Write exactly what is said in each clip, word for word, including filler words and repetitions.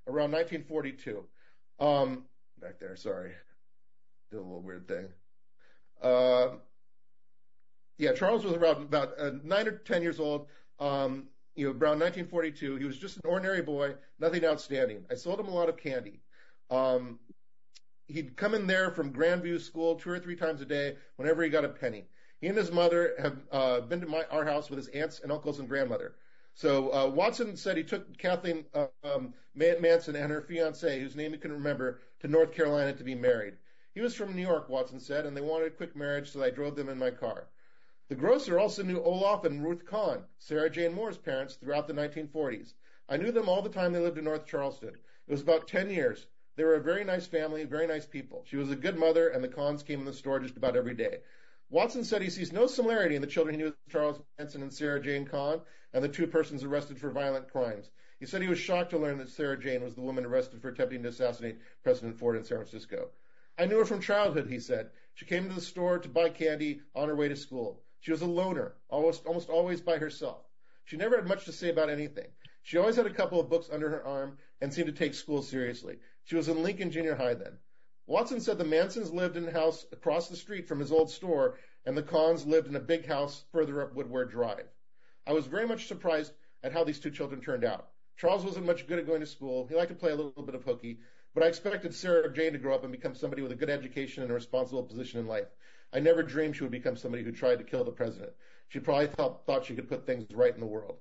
around nineteen forty-two. Um, back there, sorry. Did a little weird thing. Uh, yeah, Charles was around about uh, nine or ten years old. Um, you know, around nineteen forty-two. He was just an ordinary boy, nothing outstanding. I sold him a lot of candy. Um, he'd come in there from Grandview School two or three times a day whenever he got a penny. He and his mother have uh, been to my, our house with his aunts and uncles and grandmother. So uh, Watson said he took Kathleen uh, um, Manson and her fiancé, whose name he couldn't remember, to North Carolina to be married. He was from New York, Watson said, and they wanted a quick marriage, so I drove them in my car. The grocer also knew Olaf and Ruth Kahn, Sarah Jane Moore's parents, throughout the nineteen forties. I knew them all the time they lived in North Charleston. It was about ten years. They were a very nice family, very nice people. She was a good mother, and the Kahns came in the store just about every day. Watson said he sees no similarity in the children he knew with Charles Manson and Sarah Jane Kahn and the two persons arrested for violent crimes. He said he was shocked to learn that Sarah Jane was the woman arrested for attempting to assassinate President Ford in San Francisco. I knew her from childhood, he said. She came to the store to buy candy on her way to school. She was a loner, almost, almost always by herself. She never had much to say about anything. She always had a couple of books under her arm and seemed to take school seriously. She was in Lincoln Junior High then. Watson said the Mansons lived in a house across the street from his old store, and the Kahns lived in a big house further up Woodward Drive. I was very much surprised at how these two children turned out. Charles wasn't much good at going to school. He liked to play a little bit of hooky, but I expected Sarah Jane to grow up and become somebody with a good education and a responsible position in life. I never dreamed she would become somebody who tried to kill the president. She probably thought, thought she could put things right in the world.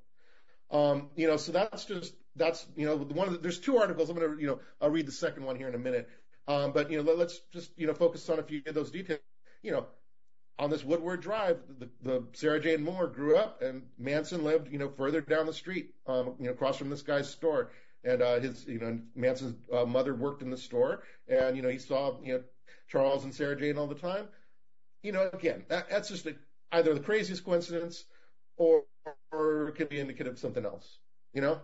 Um, you know, so that's just, that's, you know, one of the, there's two articles. I'm going to, you know, I'll read the second one here in a minute. Um, but, you know, let, let's just, you know, focus on a few of those details. You know, on this Woodward Drive, the, the Sarah Jane Moore grew up, and Manson lived, you know, further down the street, um, you know, across from this guy's store. And, uh, his, you know, Manson's uh, mother worked in the store, and, you know, he saw, you know, Charles and Sarah Jane all the time. You know, again, that, that's just a, either the craziest coincidence or, or it could be indicative of something else, you know?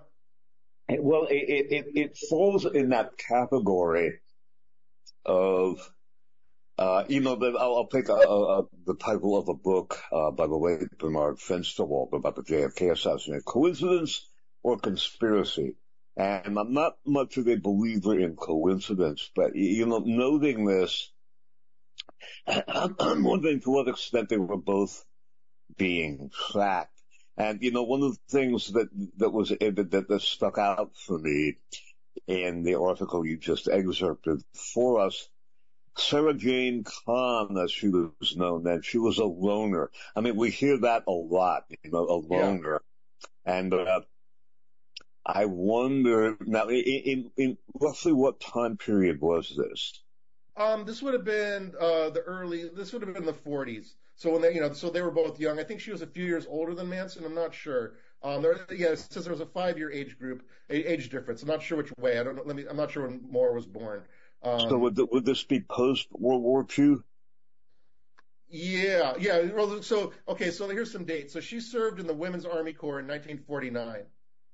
Well, it, it, it falls in that category of, uh, you know, the, I'll, I'll take a, a, the title of a book, uh, by the late Bernard Fensterwald about the J F K assassination. Coincidence or conspiracy? And I'm not much of a believer in coincidence, but, you know, noting this, I'm wondering to what extent they were both being tracked. And, you know, one of the things that, that was, that, that stuck out for me in the article you just excerpted for us, Sarah Jane Kahn, as she was known then, she was a loner. I mean, we hear that a lot, you know, a loner. Yeah. And, uh, I wonder, now, in, in, in roughly what time period was this? Um, this would have been, uh, the early, this would have been the forties. So when they, you know, so they were both young. I think she was a few years older than Manson. I'm not sure. Um, there, yeah, it says there was a five-year age group, age difference. I'm not sure which way. I don't know. Let me, I'm not sure when Moore was born. Um, so would, the, would this be post-World War Two? Yeah, yeah. Well, so, okay, so here's some dates. So she served in the Women's Army Corps in nineteen forty-nine.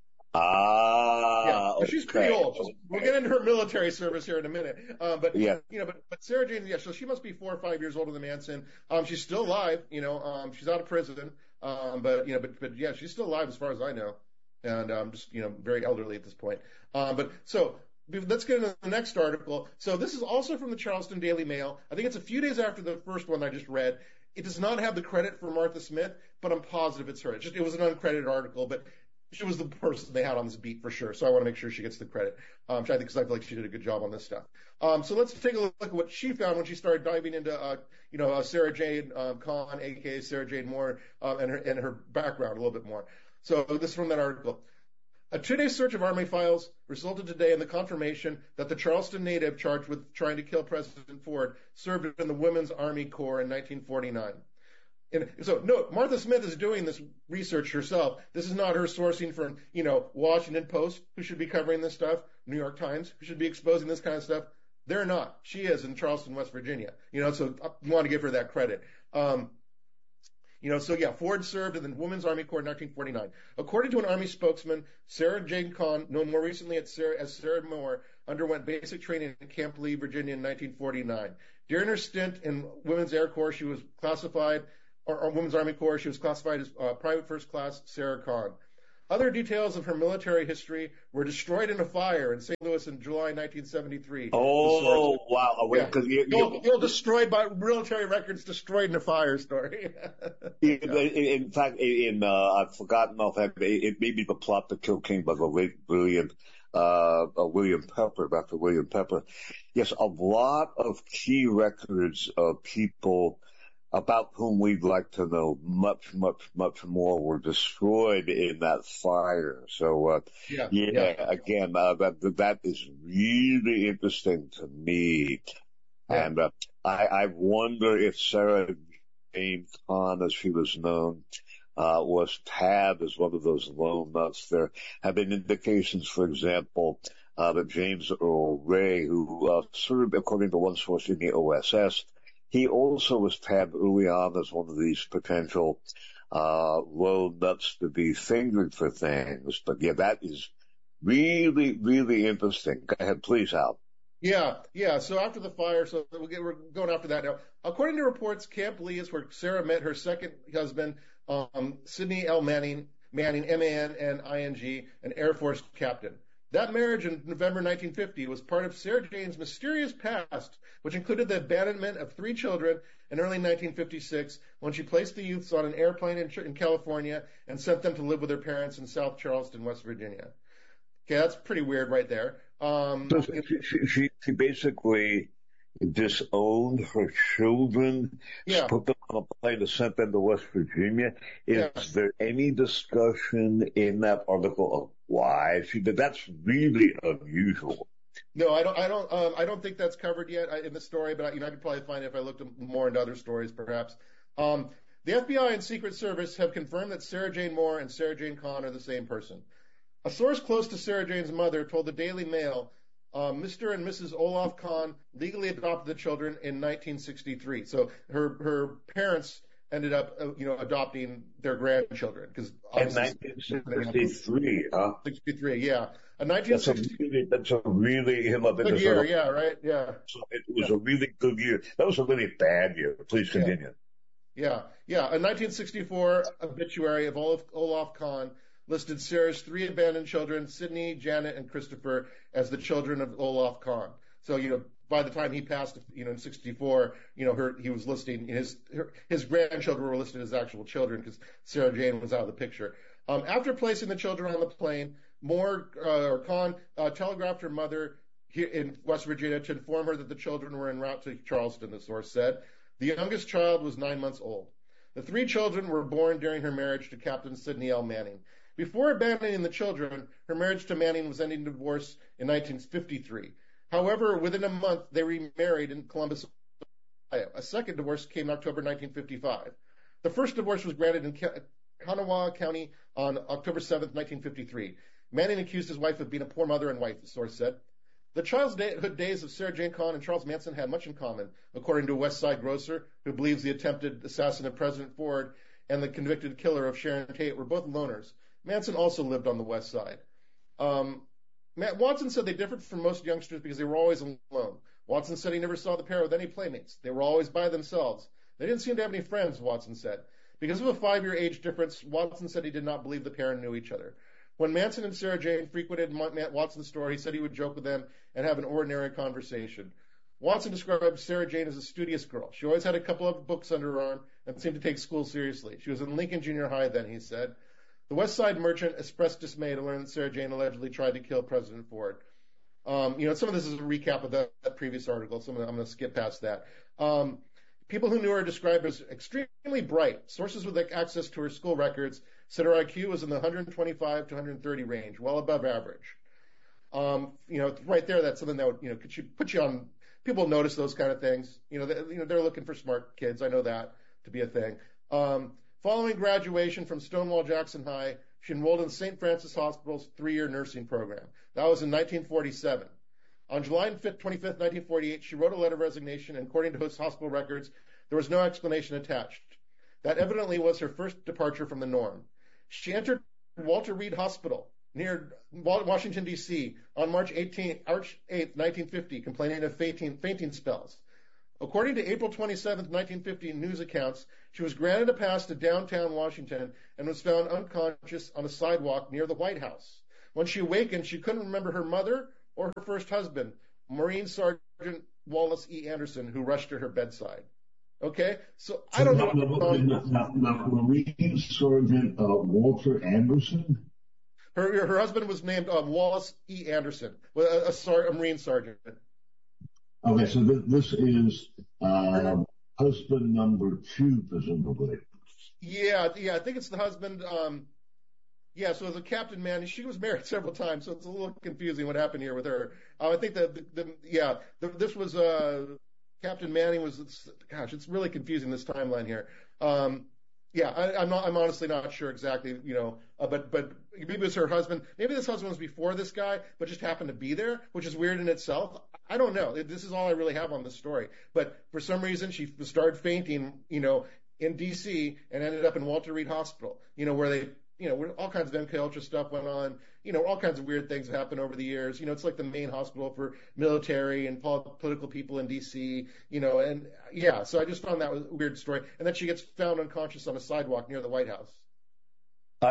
Ah, yeah, but she's pretty okay. old. She's, we'll get into her military service here in a minute. Um, but yeah. you know, but, but Sarah Jane, yeah, so she must be four or five years older than Manson. Um, she's still alive. You know, um, she's out of prison. Um, but you know, but but yeah, she's still alive as far as I know, and um, just you know, very elderly at this point. Um, but so. Let's get into the next article. So this is also from the Charleston Daily Mail. I think it's a few days after the first one I just read. It does not have the credit for Martha Smith, but I'm positive it's her. It, just, it was an uncredited article, but she was the person they had on this beat for sure. So I want to make sure she gets the credit. Um, I think because I feel like she did a good job on this stuff. Um, so let's take a look at what she found when she started diving into, uh, you know, uh, Sarah Jane um, Kahn, aka Sarah Jane Moore, um, and her and her background a little bit more. So this is from that article. A two-day search of Army files resulted today in the confirmation that the Charleston native charged with trying to kill President Ford served in the Women's Army Corps in nineteen forty-nine. And so, no, Martha Smith is doing this research herself. This is not her sourcing from, you know, Washington Post, who should be covering this stuff, New York Times, who should be exposing this kind of stuff. They're not. She is in Charleston, West Virginia. You know, so I want to give her that credit. Um, You know, so yeah, Ford served in the Women's Army Corps in nineteen forty-nine. According to an Army spokesman, Sarah Jane Kahn, known more recently as Sarah, as Sarah Moore, underwent basic training in Camp Lee, Virginia in nineteen forty-nine. During her stint in Women's Air Corps, she was classified, or, or Women's Army Corps, she was classified as uh, Private First Class Sarah Kahn. Other details of her military history were destroyed in a fire in Saint Louis in July nineteen seventy-three. Oh, wow. Yeah. Because you, You'll, you, you'll destroyed by military records destroyed in a fire story. in, Yeah. in, in fact, in, uh, I've forgotten offhand, it, it may be The Plot to Kill King by the late brilliant, uh, uh, William Pepper, Doctor William Pepper. Yes, a lot of key records of people about whom we'd like to know much, much, much more were destroyed in that fire. So, uh, Yeah. yeah, Yeah. again, uh, that, that is really interesting to me. Yeah. And, uh, I, I wonder if Sarah Jane Kahn, as she was known, uh, was tabbed as one of those lone nuts. There have been indications, for example, uh, that James Earl Ray, who, uh, served, according to one source, in the O S S, he also was tabbed early on as one of these potential, uh, lone nuts to be fingered for things. But yeah, that is really, really interesting. Go ahead, please, Hal. Yeah, yeah. So after the fire, so we'll get, we're going after that now. According to reports, Camp Lee is where Sarah met her second husband, um, Sidney L. Manning, Manning, M A N N I N G, an Air Force captain. That marriage in November nineteen fifty was part of Sarah Jane's mysterious past, which included the abandonment of three children in early nineteen fifty-six when she placed the youths on an airplane in, in California and sent them to live with their parents in South Charleston, West Virginia. Okay, that's pretty weird right there. Um, So she, she, she basically disowned her children, yeah, put them on a plane and sent them to West Virginia. Is yeah. there any discussion in that article of why she did? That's really unusual. No, I don't. I don't. Um, I don't think that's covered yet uh, in the story. But I, you know, I could probably find it if I looked more into other stories, perhaps. Um, the F B I and Secret Service have confirmed that Sarah Jane Moore and Sarah Jane Kahn are the same person. A source close to Sarah Jane's mother told the Daily Mail, uh, Mister and Missus Olaf Kahn legally adopted the children in nineteen sixty-three. So her her parents ended up, uh, you know, adopting their grandchildren because In nineteen sixty-three, huh? sixty-three, yeah. A nineteen sixty That's a really, that's a really, good year, yeah, right, yeah. So it was Yeah. a really good year. That was a really bad year. Please continue. Yeah, yeah. A nineteen sixty-four obituary of Olaf, Olaf Kahn listed Sarah's three abandoned children, Sidney, Janet, and Christopher, as the children of Olaf Kahn. So, you know, by the time he passed, you know, in sixty-four, you know, her, he was listing his, her, his grandchildren were listed as actual children because Sarah Jane was out of the picture. Um, after placing the children on the plane, Moore, uh, or Kahn, uh, telegraphed her mother here in West Virginia to inform her that the children were en route to Charleston, the source said. The youngest child was nine months old. The three children were born during her marriage to Captain Sidney L. Manning. Before abandoning the children, her marriage to Manning was ending divorce in nineteen fifty-three. However, within a month, they remarried in Columbus, Ohio. A second divorce came in October nineteen fifty-five. The first divorce was granted in Kanawha County on October seventh, nineteen fifty-three. Manning accused his wife of being a poor mother and wife, the source said. The childhood days of Sarah Jane Kahn and Charles Manson had much in common, according to a West Side grocer who believes the attempted assassin of President Ford and the convicted killer of Sharon Tate were both loners. Manson also lived on the West Side. Um, Matt Watson said they differed from most youngsters because they were always alone. Watson said he never saw the pair with any playmates. They were always by themselves. They didn't seem to have any friends, Watson said. Because of a five-year age difference, Watson said he did not believe the pair knew each other. When Manson and Sarah Jane frequented Matt Watson's store, he said he would joke with them and have an ordinary conversation. Watson described Sarah Jane as a studious girl. She always had a couple of books under her arm and seemed to take school seriously. She was in Lincoln Junior High then, he said. The West Side merchant expressed dismay to learn that Sarah Jane allegedly tried to kill President Ford. Um, you know, some of this is a recap of that, that previous article, so I'm going to skip past that. Um, people who knew her described her as extremely bright. Sources with access to her school records said her I Q was in the one twenty-five to one thirty range, well above average. Um, you know, right there, that's something that would, you know, could you put you on, people notice those kind of things. You know, they, you know, they're looking for smart kids. I know that to be a thing. Um, following graduation from Stonewall Jackson High, she enrolled in Saint Francis Hospital's three-year nursing program. That was in nineteen forty-seven. On July twenty-fifth, nineteen forty-eight, she wrote a letter of resignation, and according to hospital records, there was no explanation attached. That evidently was her first departure from the norm. She entered Walter Reed Hospital near Washington, D C on March eighteenth, March eighth, nineteen fifty, complaining of fainting, fainting spells. According to April twenty-seventh, nineteen fifty news accounts, she was granted a pass to downtown Washington and was found unconscious on a sidewalk near the White House. When she awakened, she couldn't remember her mother or her first husband, Marine Sergeant Wallace E. Anderson, who rushed to her bedside. Okay, so I don't know. Now, now, now, now Marine Sergeant uh, Walter Anderson? Her her husband was named um, Wallace E. Anderson, a, a, a Marine sergeant. Okay, so th- this is uh, husband number two, presumably. Yeah, yeah, I think it's the husband. Um, yeah, so the Captain Manning, she was married several times, so it's a little confusing what happened here with her. Uh, I think that the, the yeah, the, this was uh, Captain Manning was. It's, gosh, it's really confusing, this timeline here. Um, yeah, I, I'm not. I'm honestly not sure exactly. You know, uh, but but maybe it was her husband. Maybe this husband was before this guy, but just happened to be there, which is weird in itself. I don't know. This is all I really have on this story. But for some reason, she started fainting, you know, in D C and ended up in Walter Reed Hospital, you know, where they, you know, where all kinds of M K Ultra stuff went on, you know, all kinds of weird things happened over the years. You know, it's like the main hospital for military and political people in D C, you know, and yeah, so I just found that was a weird story. And then she gets found unconscious on a sidewalk near the White House. Uh,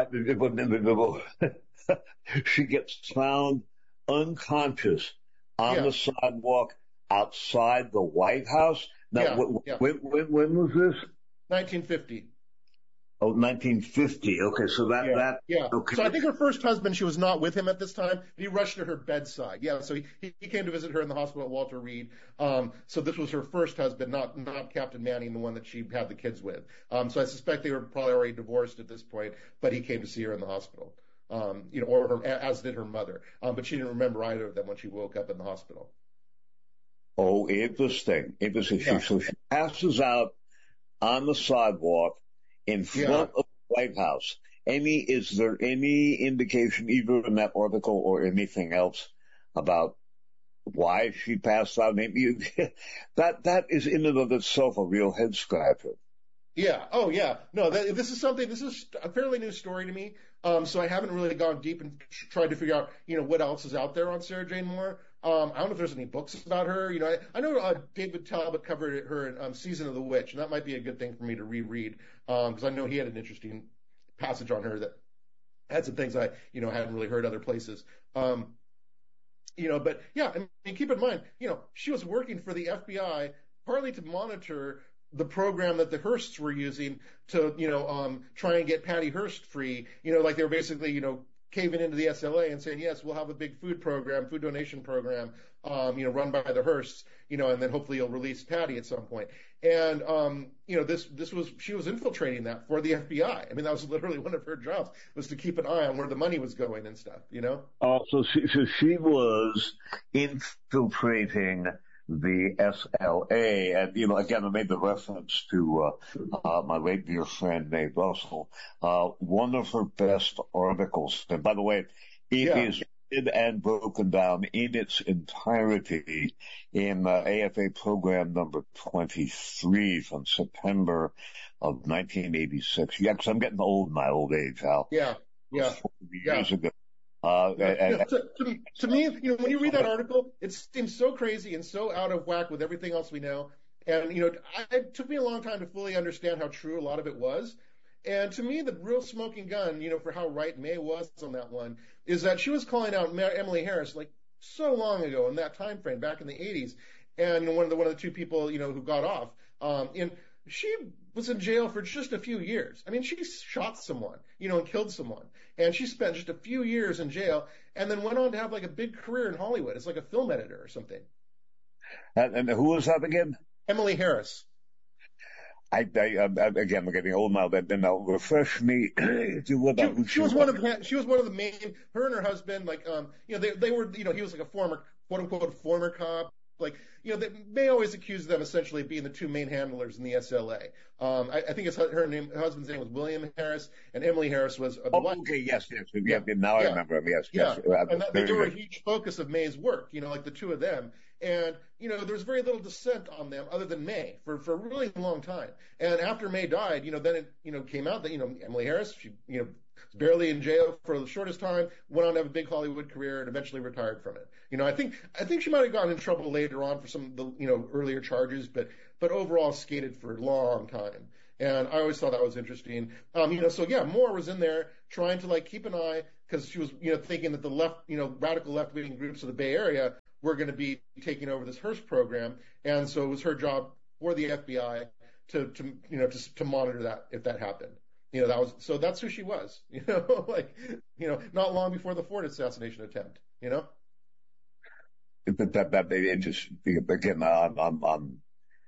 she gets found unconscious on Yeah. the sidewalk outside the White House. Now, Yeah, wh- yeah. when, when, when was this? nineteen fifty. Oh, nineteen fifty. Okay, so that, Yeah, that, yeah. okay. So I think her first husband, she was not with him at this time. He rushed to her bedside. Yeah, so he, he came to visit her in the hospital at Walter Reed. Um, so this was her first husband, not not Captain Manning, the one that she had the kids with. Um, so I suspect they were probably already divorced at this point, but he came to see her in the hospital. Um, you know, or her, as did her mother. Um, but she didn't remember either of them when she woke up in the hospital. Oh, interesting. Interesting. Yeah. She, so she passes out on the sidewalk in front Yeah. of the White House. Any, is there any indication, either in that article or anything else, about why she passed out? Maybe that, that is in and of itself a real head scratcher. Yeah. Oh, yeah. No, that, this is something, this is a fairly new story to me. Um, so I haven't really gone deep and tried to figure out, you know, what else is out there on Sarah Jane Moore. Um, I don't know if there's any books about her. You know, I, I know uh, David Talbot covered her in um, Season of the Witch, and that might be a good thing for me to reread, um, because I know he had an interesting passage on her that had some things I, you know, hadn't really heard other places. Um, you know, but yeah, I mean, keep in mind, you know, she was working for the F B I partly to monitor the program that the Hearsts were using to, you know, um, try and get Patty Hearst free. You know, like they were basically, you know, caving into the S L A and saying, yes, we'll have a big food program, food donation program, um, you know, run by the Hearsts, you know, and then hopefully you'll release Patty at some point. And, um, you know, this, this was, she was infiltrating that for the F B I. I mean, that was literally one of her jobs, was to keep an eye on where the money was going and stuff, you know? Oh, so she, so she was infiltrating the S L A, and, you know, again, I made the reference to, uh, uh, my late dear friend, Nate Russell, uh, one of her best articles, and by the way, it Yeah. is written and broken down in its entirety in, uh, A F A program number twenty-three from September of nineteen eighty-six. Yeah, 'cause I'm getting old in my old age, Al. Yeah. Yeah. forty Yeah. years ago. Uh, Yeah, and, yeah, to, to, to me, you know, when you read that article, it seems so crazy and so out of whack with everything else we know. And, you know, I, it took me a long time to fully understand how true a lot of it was. And to me, the real smoking gun, you know, for how right May was on that one, is that she was calling out Ma- Emily Harris like so long ago in that time frame, back in the eighties. And, you know, one of the one of the two people, you know, who got off. Um, and she was in jail for just a few years. I mean, she shot someone, you know, and killed someone. And she spent just a few years in jail and then went on to have like a big career in Hollywood. It's like a film editor or something. and, and who was that again? Emily Harris. I, I, I again, I'm getting old now. Then now refresh me. to what She, who she was one of she was one of the main. Her and her husband, like, um, you know, they they were, you know, he was like a former quote unquote former cop. Like, you know, they may always accuse them essentially of being the two main handlers in the S L A. Um, I, I think it's her, her name, her husband's name was William Harris, and Emily Harris was uh, the Oh, wife. okay, yes, yes, Yeah. yeah. Now I Yeah. remember him. Yes, Yeah, yes. Uh, and that, they very were a good. huge focus of May's work, you know, like the two of them. And, you know, there's very little dissent on them other than May for, for a really long time. And after May died, you know, then it, you know, came out that, you know, Emily Harris, she, you know, was barely in jail for the shortest time, went on to have a big Hollywood career, and eventually retired from it. You know, I think I think she might have gotten in trouble later on for some of the you know earlier charges, but but overall skated for a long time. And I always thought that was interesting. Um, you know, so yeah, Moore was in there trying to like keep an eye because she was, you know, thinking that the left, you know, radical left-wing groups of the Bay Area were going to be taking over this Hearst program, and so it was her job for the F B I to, to you know, to, to monitor that if that happened. You know, that was so that's who she was. You know, like, you know, not long before the Ford assassination attempt. You know. That that that it just again, I'm I'm I'm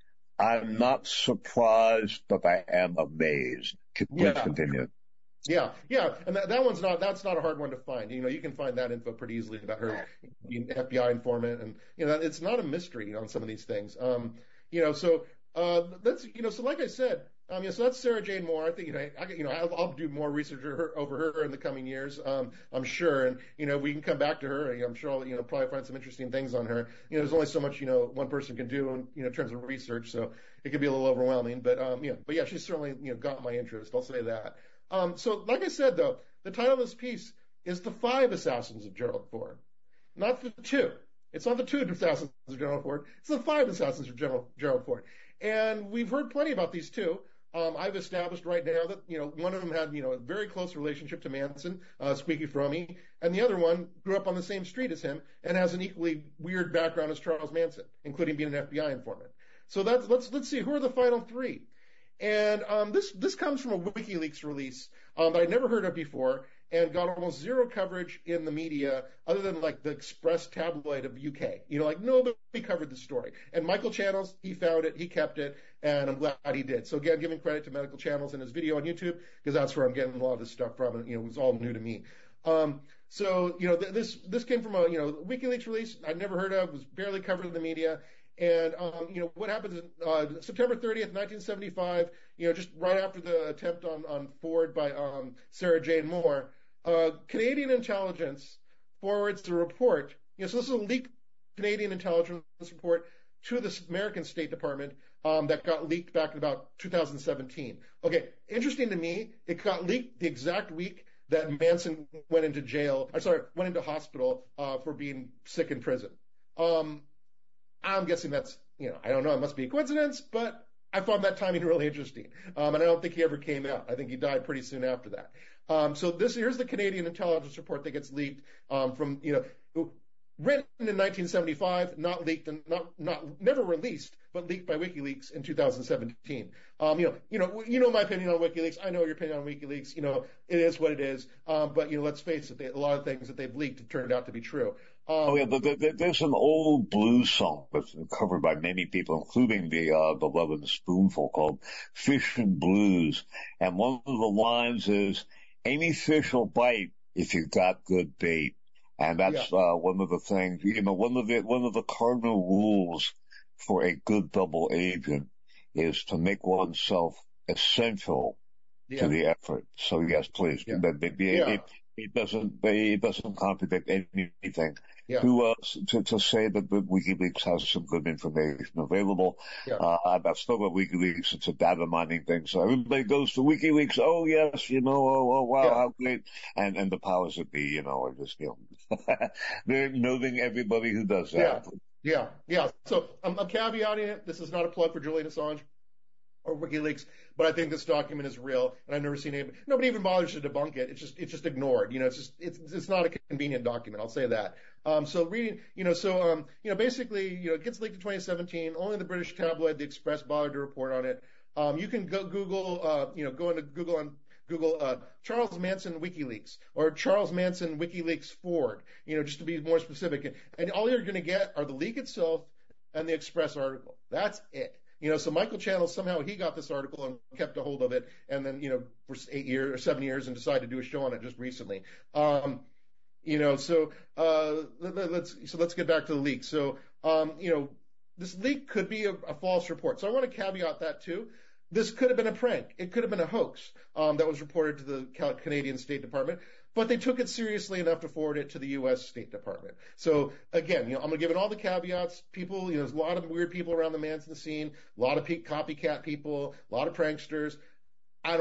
I'm not surprised, but I am amazed. Please Yeah. continue. Yeah, yeah, and that, that one's not that's not a hard one to find. You know, you can find that info pretty easily about her being F B I informant, and you know, it's not a mystery on some of these things. Um, you know, so uh, that's you know, so like I said, um, you know, so that's Sarah Jane Moore. I think you know, I, you know, I'll, I'll do more research over her, over her in the coming years. Um, I'm sure, and you know, we can come back to her. And, I'm sure I'll you know probably find some interesting things on her. You know, there's only so much you know one person can do in you know terms of research, so it can be a little overwhelming. But um, yeah, but yeah, she's certainly you know got my interest. I'll say that. Um, so, like I said, though, the title of this piece is The Five Assassins of Gerald Ford, not the two. It's not the two assassins of Gerald Ford. It's the five assassins of Gerald, Gerald Ford. And we've heard plenty about these two. Um, I've established right now that, you know, one of them had, you know, a very close relationship to Manson, uh, Squeaky Fromme, and the other one grew up on the same street as him and has an equally weird background as Charles Manson, including being an F B I informant. So that's, let's, let's see, who are the final three? And um, this this comes from a WikiLeaks release um, that I'd never heard of before and got almost zero coverage in the media other than like the Express tabloid of U K. You know, like nobody covered the story. And Michael Channels, he found it, he kept it, and I'm glad he did. So again, giving credit to Michael Channels and his video on YouTube because that's where I'm getting a lot of this stuff from. And, you know, it was all new to me. Um, so, you know, th- this this came from a, you know, WikiLeaks release I'd never heard of, was barely covered in the media. And, um, you know, what happens in uh, September thirtieth, nineteen seventy-five, you know, just right after the attempt on, on Ford by um, Sarah Jane Moore, uh, Canadian intelligence forwards the report. You know, so this is a leaked Canadian intelligence report to the American State Department um, that got leaked back in about two thousand seventeen. Okay, interesting to me, it got leaked the exact week that Manson went into jail, I'm sorry, went into hospital uh, for being sick in prison. Um, I'm guessing that's, you know, I don't know, it must be a coincidence, but I found that timing really interesting. Um, and I don't think he ever came out. I think he died pretty soon after that. Um, so this, here's the Canadian intelligence report that gets leaked, um, from, you know, written in nineteen seventy-five, not leaked and not, not, never released, but leaked by WikiLeaks in two thousand seventeen. Um, you know, you know, you know my opinion on WikiLeaks. I know your opinion on WikiLeaks. You know, it is what it is. Um, but, you know, let's face it, they, a lot of things that they've leaked have turned out to be true. Um, oh yeah, the, the, there's an old blues song that's covered by many people, including the uh, the Love and Spoonful, called "Fish and Blues," and one of the lines is, "Any fish will bite if you've got good bait." And that's, yeah. uh, one of the things, you know, one of the, one of the cardinal rules for a good double agent is to make oneself essential yeah. to the effort. So yes, please. Yeah. It, it, yeah. it, it doesn't, it doesn't contradict anything. Yeah. To, uh, to, to say that the WikiLeaks has some good information available. Yeah. Uh, that's not what WikiLeaks, it's a data mining thing. So everybody goes to WikiLeaks, oh yes, you know, oh, oh wow, yeah. how great. And, and the powers that be, you know, are just, you know, they're noting everybody who does that. Yeah. Yeah. Yeah. So I'm, I'm caveating it. This is not a plug for Julian Assange or WikiLeaks, but I think this document is real, and I've never seen it. Nobody even bothers to debunk it. It's just, it's just ignored. You know, it's just, it's, it's not a convenient document. I'll say that. Um, so reading, you know, so, um, you know, basically, you know, it gets leaked in twenty seventeen. Only the British tabloid, The Express, bothered to report on it. Um, you can go Google, uh, you know, go into Google on Google, uh, Charles Manson WikiLeaks or Charles Manson WikiLeaks Ford, you know, just to be more specific. And, and all you're going to get are the leak itself and the Express article. That's it. You know, so Michael Channels, somehow he got this article and kept a hold of it, and then, you know, for eight years or seven years and decided to do a show on it just recently. Um, you know, so, uh, let, let's, so let's get back to the leak. So, um, you know, this leak could be a, a false report. So I want to caveat that too. This could have been a prank. It could have been a hoax, um, that was reported to the Canadian State Department, but they took it seriously enough to forward it to the U S State Department. So again, you know, I'm going to give it all the caveats. People, you know, there's a lot of weird people around the Manson scene, a lot of pe- copycat people, a lot of pranksters. I don't know.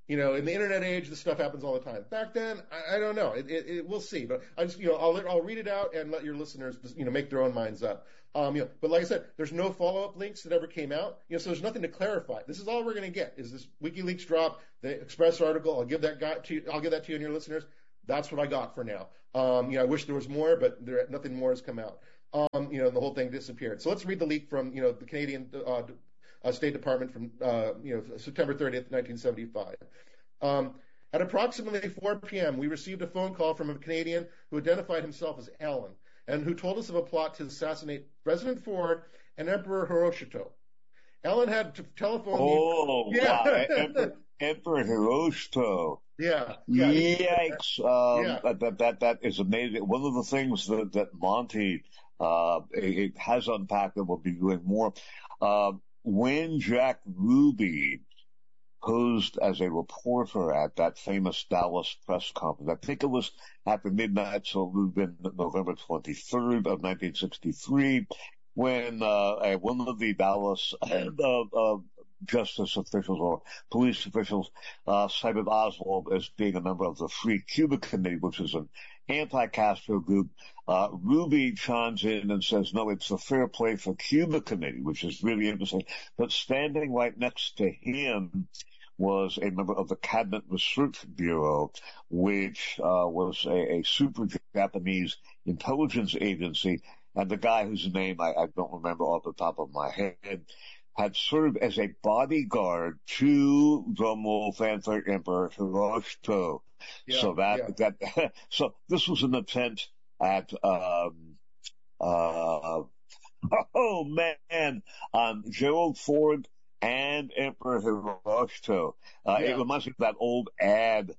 You know, in the internet age, this stuff happens all the time. Back then, I, I don't know. It, it, it, we'll see. But I just, you know, I'll, I'll read it out and let your listeners, just, you know, make their own minds up. Um, you know, but like I said, there's no follow-up links that ever came out. You know, so there's nothing to clarify. This is all we're going to get is this WikiLeaks drop, the Express article. I'll give that guy to you, I'll give that to you and your listeners. That's what I got for now. Um, you know, I wish there was more, but there, nothing more has come out. Um, you know, the whole thing disappeared. So let's read the leak from, you know, the Canadian uh, uh, State Department from, uh, you know, September thirtieth, nineteen seventy-five. Um, at approximately four p.m., we received a phone call from a Canadian who identified himself as Alan and who told us of a plot to assassinate President Ford and Emperor Hirohito. Alan had to telephone. Oh, the... yeah. wow. Emperor, Emperor Hirohito. Yeah. yeah. Yikes. Um, yeah. That, that, that, that is amazing. One of the things that, that Monty, uh, it, it has unpacked and will be doing more, uh, when Jack Ruby posed as a reporter at that famous Dallas press conference. I think it was after midnight, so it would have been November twenty-third of nineteen sixty-three, when uh, one of the Dallas uh, uh, justice officials or police officials uh, cited Oswald as being a member of the Free Cuba Committee, which is an anti-Castro group. Uh, Ruby chimes in and says, no, it's the Fair Play for Cuba Committee, which is really interesting. But standing right next to him was a member of the Cabinet Research Bureau, which uh, was a, a super Japanese intelligence agency. And the guy whose name I, I don't remember off the top of my head had served as a bodyguard to drumroll fanfare Emperor Hirohito. Yeah, so that, yeah. that, so this was an attempt at, um, uh, oh man, um, Gerald Ford and Emperor Hirohito. Uh, Yeah. It reminds me of that old ad.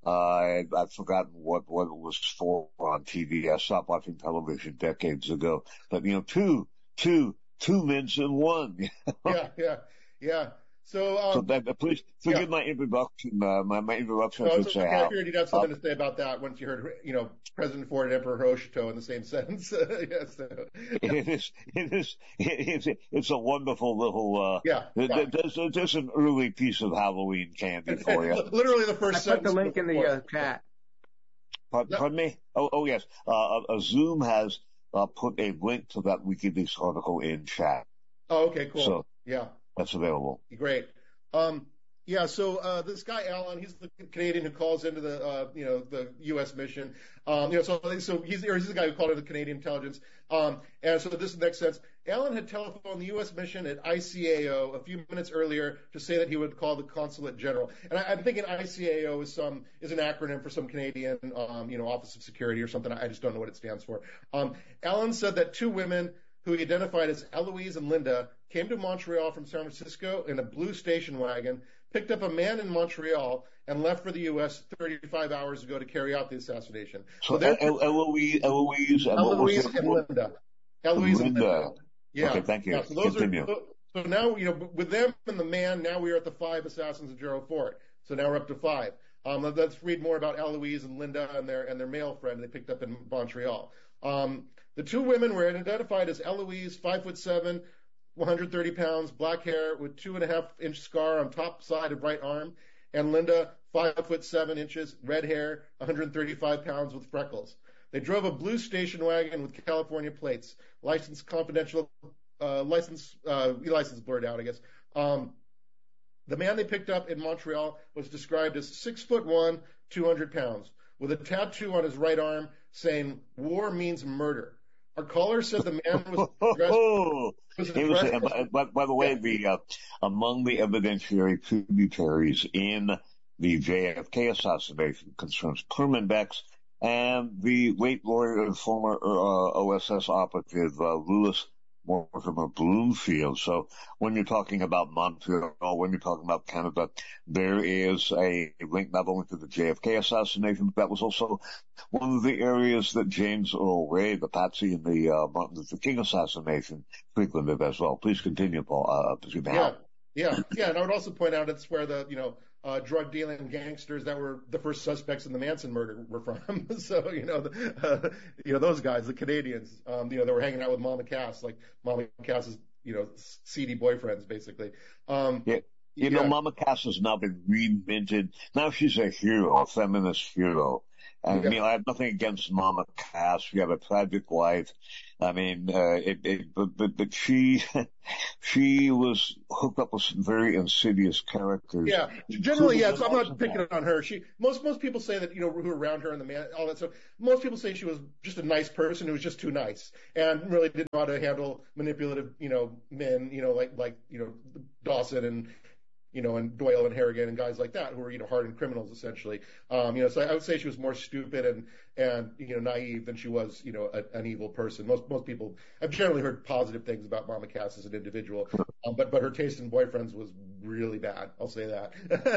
Uh, I've forgotten what, what it was for on T V. I stopped watching television decades ago. But, you know, two, two, two mints in one. yeah, yeah, yeah. So, um, So that, uh, please forgive yeah. my introduction. Uh, my, my introduction No, should it's say okay. I how. figured you'd have something uh, to say about that once you heard, you know, President Ford and Emperor Hirohito in the same sentence. yes. So, It is, it is, it is, it's a wonderful little, uh, yeah. yeah. there's, there's an early piece of Halloween candy for you. Literally the first I put sentence. the link in the uh, chat. Pardon, pardon me? Oh, oh yes. Uh, uh, Zoom has, uh, put a link to that WikiLeaks article in chat. Oh, okay, cool. So yeah. that's available. Great. Um, yeah, so uh, this guy Alan, he's the Canadian who calls into the uh, you know the U S mission. Um, you know, so so he's or he's the guy who called into the Canadian intelligence. Um, and so this makes sense. Alan had telephoned the U S mission at I C A O a few minutes earlier to say that he would call the consulate general. And I, I'm thinking I C A O is some is an acronym for some Canadian um, you know Office of Security or something. I just don't know what it stands for. Um, Alan said that two women who he identified as Eloise and Linda came to Montreal from San Francisco in a blue station wagon, picked up a man in Montreal, and left for the U S thirty-five hours ago to carry out the assassination. So, So El- Eloise, Eloise, and what was Eloise it? and Linda. Eloise and Linda. Linda. Yeah. Okay, thank you. Yeah, so those Continue. are, so now, you know, with them and the man, now we are at the five assassins of Gerald Ford. So now we're up to five. Um, let's read more about Eloise and Linda and their and their male friend they picked up in Montreal. Um, the two women were identified as Eloise, five foot seven, one hundred thirty pounds, black hair with two and a half inch scar on top side of right arm, and Linda, five foot seven inches, red hair, one hundred thirty-five pounds with freckles. They drove a blue station wagon with California plates, license confidential, uh, license, uh, license blurred out, I guess. Um, the man they picked up in Montreal was described as six foot one, two hundred pounds, with a tattoo on his right arm saying "War means murder." Our caller said the man was dressed. Oh, was he was, dressed by, by, by the way, yeah. the uh, among the evidentiary tributaries in the J F K assassination concerns Kerman Becks and the late lawyer and former uh, O S S operative uh, Lewis Mortimer Bloomfield. So when you're talking about Montreal, when you're talking about Canada, there is a link not only to the J F K assassination, but that was also one of the areas that James Earl Ray, the patsy in the uh, Martin Luther King assassination, frequented as well. Please continue, Paul. Uh, please yeah, yeah, yeah. And I would also point out it's where the, you know, Uh, drug dealing gangsters that were the first suspects in the Manson murder were from. so, you know, the, uh, you know, those guys, the Canadians, um, you know, they were hanging out with Mama Cass, like Mama Cass's, you know, seedy boyfriends, basically. Um, yeah. You know, Yeah, Mama Cass has now been reminted. Now she's a hero, a feminist hero. And I yeah. mean, I have nothing against Mama Cass. She had a tragic life. I mean, uh, it, it, but, but, but she, she was hooked up with some very insidious characters. Yeah, generally, yeah. So I'm not picking on her. She most most people say that, you know, who are around her and the man, all that stuff. Most people say she was just a nice person who was just too nice and really didn't know how to handle manipulative, you know, men, you know, like like you know Dawson and you know and Doyle and Harrigan and guys like that who were, you know, hardened criminals essentially. Um, you know, so I would say she was more stupid and and you know naive than she was, you know, a, an evil person. Most most people, I've generally heard positive things about Mama Cass as an individual, um, but but her taste in boyfriends was really bad. I'll say that.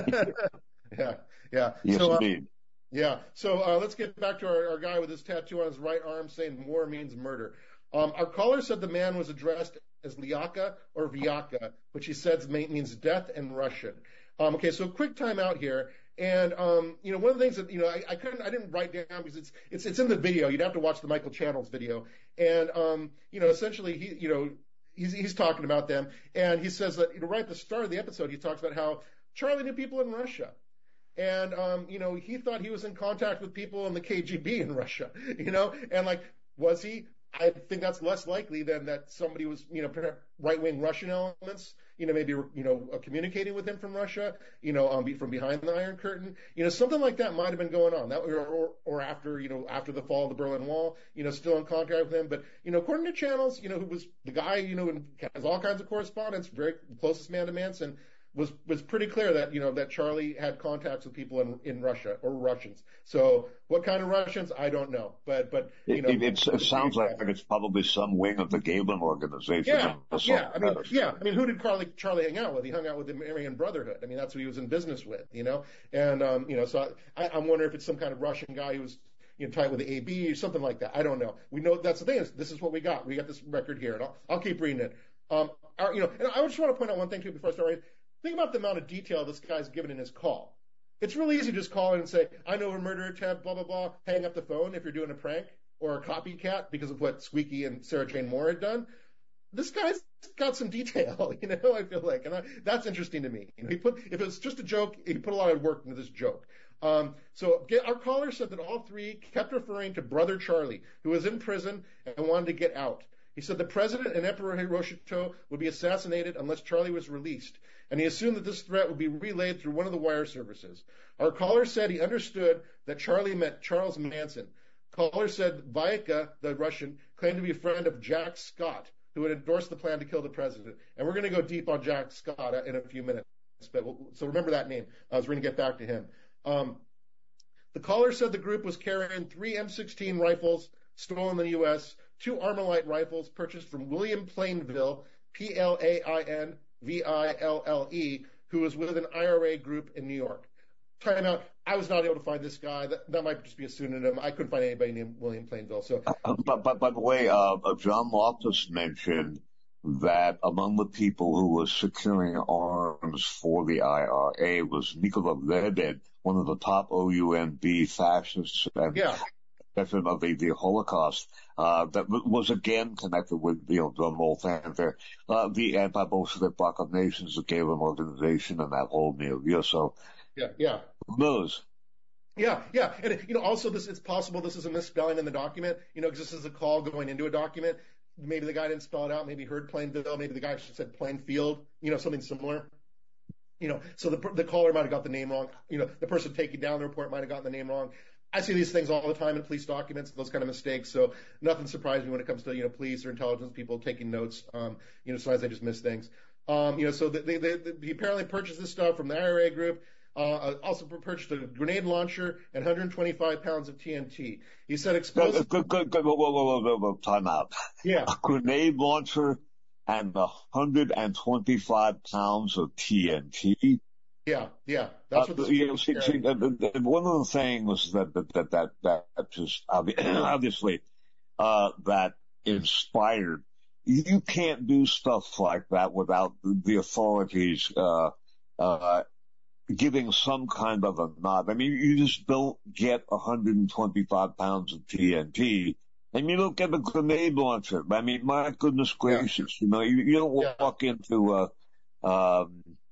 yeah, yeah. Yes, So uh, indeed. yeah. So uh, let's get back to our, our guy with his tattoo on his right arm saying war means murder. Um, our caller said the man was addressed as Lyaka or Vyaka, which he says means death in Russian. Um, okay, so quick time out here. And um, you know, one of the things that you know I, I couldn't I didn't write down because it's it's it's in the video. You'd have to watch the Michael Channels video. And um, you know, essentially he you know he's he's talking about them, and he says that, you know, right at the start of the episode he talks about how Charlie knew people in Russia. And, um, you know, he thought he was in contact with people in the K G B in Russia, you know, and like, was he? I think that's less likely than that somebody was, you know, right-wing Russian elements, you know, maybe, you know, uh, communicating with him from Russia, you know, um, from behind the Iron Curtain, you know, something like that might have been going on. That or, or, or after, you know, after the fall of the Berlin Wall, you know, still in contact with him. But, you know, according to Channels, you know, who was the guy, you know, and has all kinds of correspondence, very closest man to Manson, was was pretty clear that, you know, that Charlie had contacts with people in in Russia or Russians. So what kind of Russians, I don't know, but but you know, it, it, it sounds like it's probably some wing of the Galen organization. Yeah, yeah. I mean, yeah. I mean, who did Charlie Charlie hang out with? He hung out with the Aryan Brotherhood. I mean, that's who he was in business with, you know. And um, you know, so I, I'm wondering if it's some kind of Russian guy who was, you know, tight with the A B or something like that. I don't know. We know that's the thing. Is this is what we got. We got this record here, and I'll, I'll keep reading it. Um, our, you know, and I just want to point out one thing too before I start reading. Think about the amount of detail this guy's given in his call. It's really easy to just call in and say, I know a murder attempt, blah, blah, blah, hang up the phone if you're doing a prank or a copycat because of what Squeaky and Sarah Jane Moore had done. This guy's got some detail, you know, I feel like, and I, that's interesting to me. You know, he put, if it was just a joke, he put a lot of work into this joke. Um, so get, our caller said that all three kept referring to Brother Charlie, who was in prison and wanted to get out. He said the president and Emperor Hiroshito would be assassinated unless Charlie was released, and he assumed that this threat would be relayed through one of the wire services. Our caller said he understood that Charlie meant Charles Manson. Caller said Vyaka, the Russian, claimed to be a friend of Jack Scott, who had endorsed the plan to kill the president. And we're going to go deep on Jack Scott in a few minutes. But we'll, so remember that name. Uh, so we're going to get back to him. Um, the caller said the group was carrying three M sixteen rifles stolen in the U S, two Armalite rifles purchased from William Plainville, P L A I N V I L L E, who was with an I R A group in New York. Time out. I was not able to find this guy. That, that might just be a pseudonym. I couldn't find anybody named William Plainville. So, uh, but, but by the way, uh, John Loftus mentioned that among the people who were securing arms for the I R A was Nikola Lebed, one of the top O U N B fascists and yeah. veteran of the, the Holocaust, uh, that was again connected with, you know, drum roll fanfare, uh, the anti-Bolshevik Bloc of Nations, the Galen organization, and that whole milieu. So, yeah, yeah. Who knows? Yeah, yeah. And, you know, also this, it's possible this is a misspelling in the document, you know, because this is a call going into a document. Maybe the guy didn't spell it out. Maybe he heard Plainville. Maybe the guy said Plainfield, you know, something similar. You know, so the, the caller might have got the name wrong. You know, the person taking down the report might have gotten the name wrong. I see these things all the time in police documents, those kind of mistakes. So nothing surprised me when it comes to, you know, police or intelligence people taking notes. Um, you know, sometimes they just miss things. Um, you know, so they, they, they, he apparently purchased this stuff from the I R A group. Uh, also purchased a grenade launcher and one hundred twenty-five pounds of T N T. He said explosive. Good, good, good. Whoa, whoa, whoa, whoa, whoa, time out. Yeah. A grenade launcher and one hundred twenty-five pounds of T N T. Yeah, yeah. That's what uh, this you know, see, see, uh, one of the things that, that, that, that, that just obviously, uh, that inspired, you can't do stuff like that without the authorities, uh, uh, giving some kind of a nod. I mean, you just don't get one hundred twenty-five pounds of T N T, and you don't get a grenade launcher. I mean, my goodness gracious, yeah. you know, you, you don't walk yeah. into, uh, um,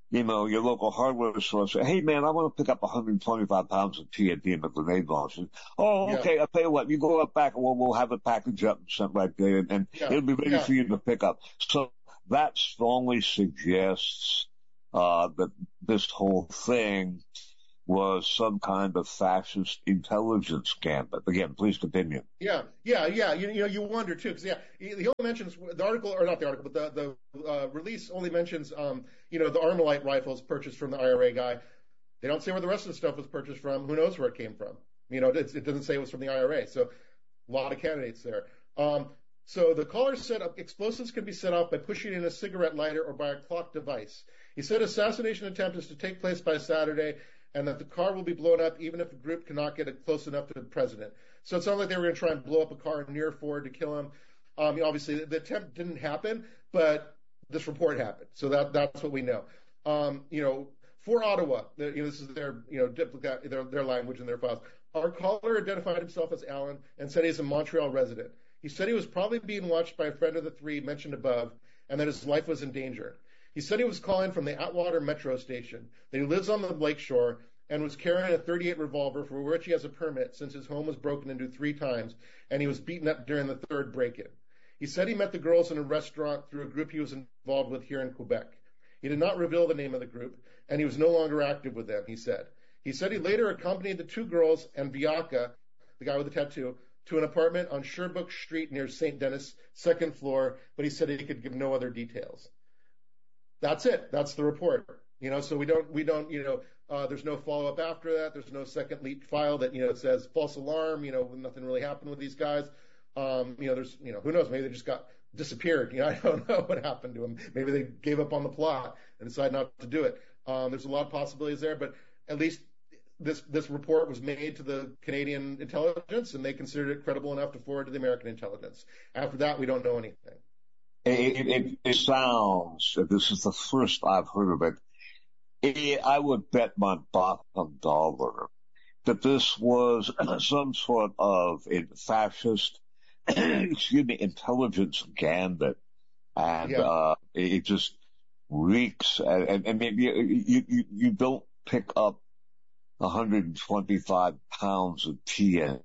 you know, your local hardware store say, hey man, I want to pick up one hundred twenty-five pounds of T N T and a grenade launcher. Oh, okay, yeah. I'll tell you what, you go up back and we'll, we'll have it packaged up and sent right there, and, and yeah. it'll be ready yeah. for you to pick up. So that strongly suggests uh that this whole thing was some kind of fascist intelligence gambit. Again, please continue. Yeah, yeah, yeah. You, you know, you wonder too, because yeah, he only mentions the article, or not the article, but the the uh, release only mentions, um, you know, the Armalite rifles purchased from the I R A guy. They don't say where the rest of the stuff was purchased from. Who knows where it came from? You know, it, it doesn't say it was from the I R A. So, a lot of candidates there. Um, so the caller said explosives can be set off by pushing in a cigarette lighter or by a clock device. He said assassination attempt is to take place by Saturday, and that the car will be blown up even if the group cannot get it close enough to the president. So it sounds like they were going to try and blow up a car near Ford to kill him. Um, you know, obviously, the attempt didn't happen, but this report happened. So that that's what we know. Um, you know, for Ottawa, you know, this is their, you know, duplicate, their, their language and their files. Our caller identified himself as Alan and said he's a Montreal resident. He said he was probably being watched by a friend of the three mentioned above and that his life was in danger. He said he was calling from the Atwater metro station, that he lives on the lakeshore, and was carrying a thirty-eight revolver for which he has a permit since his home was broken into three times, and he was beaten up during the third break-in. He said he met the girls in a restaurant through a group he was involved with here in Quebec. He did not reveal the name of the group, and he was no longer active with them, he said. He said he later accompanied the two girls and Viaka, the guy with the tattoo, to an apartment on Sherbrooke Street near Saint Denis, second floor, but he said he could give no other details. That's it. That's the report. You know, so we don't, we don't, you know, uh, there's no follow-up after that. There's no second leaked file that, you know, says false alarm, you know, nothing really happened with these guys. Um, you know, there's, you know, who knows? Maybe they just got disappeared. You know, I don't know what happened to them. Maybe they gave up on the plot and decided not to do it. Um, there's a lot of possibilities there, but at least this, this report was made to the Canadian intelligence, and they considered it credible enough to forward to the American intelligence. After that, we don't know anything. It, it, it sounds, this is the first I've heard of it, it, I would bet my bottom dollar that this was some sort of fascist, excuse me, intelligence gambit. And, yeah. uh, it just reeks, and, and maybe you, you, you don't pick up one hundred twenty-five pounds of T N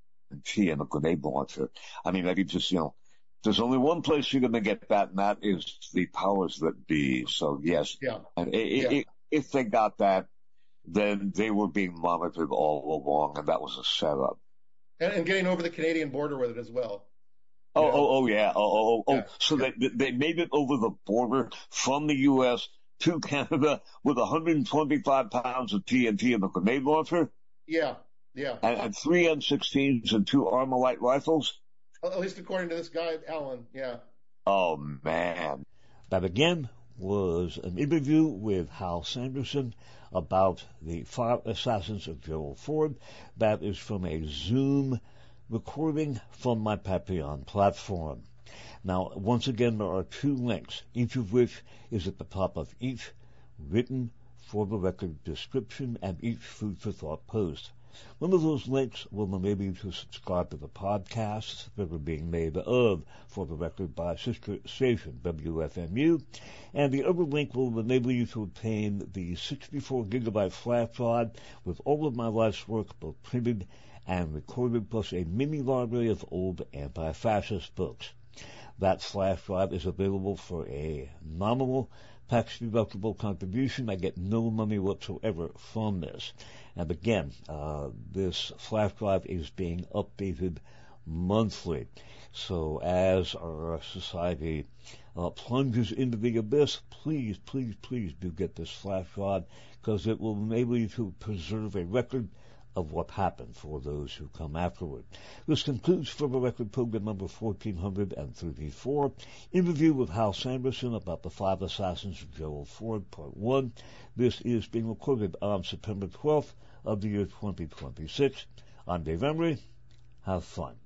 T in a grenade launcher. I mean, maybe just, you know, there's only one place you're going to get that, and that is the powers that be. So, yes. Yeah. And it, yeah. It, if they got that, then they were being monitored all along, and that was a setup. And, and getting over the Canadian border with it as well. Oh, yeah. oh, oh, yeah. Oh, oh, oh. Yeah. So yeah. they they made it over the border from the U S to Canada with one hundred twenty-five pounds of T N T in the grenade launcher? Yeah, yeah. And, and three M sixteens and two Armalite rifles? At least according to this guy, Alan, yeah. Oh, man. That again was an interview with Hal Sanderson about the five assassins of Gerald Ford. That is from a Zoom recording from my Patreon platform. Now, once again, there are two links, each of which is at the top of each written for the record description and each food for thought post. One of those links will enable you to subscribe to the podcasts that are being made of For the Record by sister station W F M U, and the other link will enable you to obtain the sixty-four gigabyte flash drive with all of my life's work both printed and recorded, plus a mini library of old anti-fascist books. That flash drive is available for a nominal tax-deductible contribution. I get no money whatsoever from this. And again, uh, this flash drive is being updated monthly. So as our society uh, plunges into the abyss, please, please, please do get this flash drive, because it will enable you to preserve a record of what happened for those who come afterward. This concludes For the Record program number fourteen thirty-four, interview with Hal Sanderson about the five assassins of Gerald Ford, part one. This is being recorded on September twelfth of the year twenty twenty-six. I'm Dave Emery. Have fun.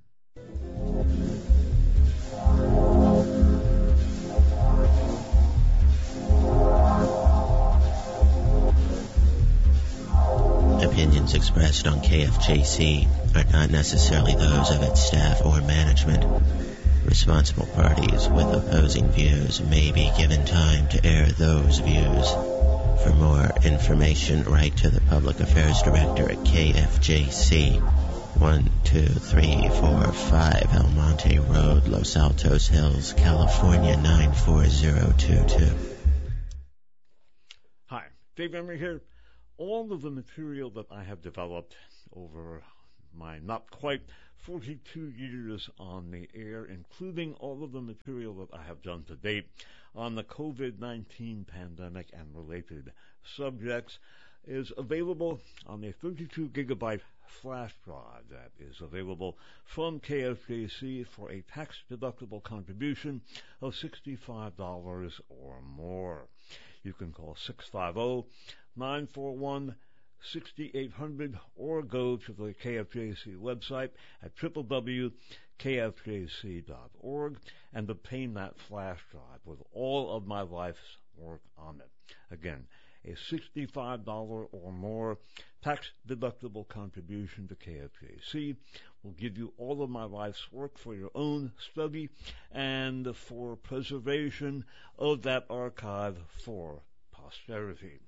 Opinions expressed on K F J C are not necessarily those of its staff or management. Responsible parties with opposing views may be given time to air those views. For more information, write to the Public Affairs Director at K F J C, one two three four five El Monte Road, Los Altos Hills, California nine four zero two two. Hi, Dave Emery here. All of the material that I have developed over my not quite forty-two years on the air, including all of the material that I have done to date on the COVID nineteen pandemic and related subjects, is available on a thirty-two gigabyte flash drive that is available from K F J C for a tax-deductible contribution of sixty-five dollars or more. You can call six five zero, nine four one, six eight zero zero or go to the K F J C website at w w w dot k f j c dot org and obtain that flash drive with all of my life's work on it. Again, a sixty-five dollars or more tax-deductible contribution to K F J C will give you all of my life's work for your own study and for preservation of that archive for posterity.